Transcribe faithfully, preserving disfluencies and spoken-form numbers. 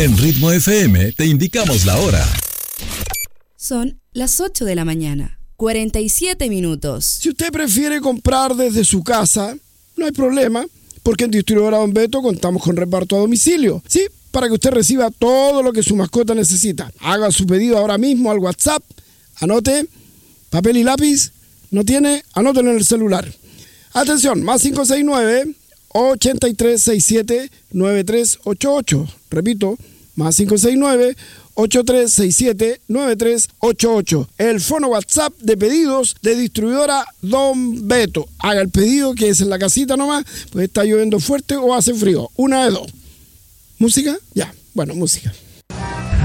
En Ritmo F M te indicamos la hora. Son las ocho de la mañana, cuarenta y siete minutos. Si usted prefiere comprar desde su casa, no hay problema, porque en Distribuidora Don Beto contamos con reparto a domicilio. Sí, para que usted reciba todo lo que su mascota necesita. Haga su pedido ahora mismo al WhatsApp. Anote, papel y lápiz. ¿No tiene? Anótelo en el celular. Atención, más cinco seis nueve, ocho tres seis siete, nueve tres ocho ocho. Repito, más cinco seis nueve, ocho tres seis siete, nueve tres ocho ocho. El fono WhatsApp de pedidos de Distribuidora Don Beto. Haga el pedido, que es en la casita nomás, pues está lloviendo fuerte o hace frío. Una de dos. ¿Música? Ya, bueno, música.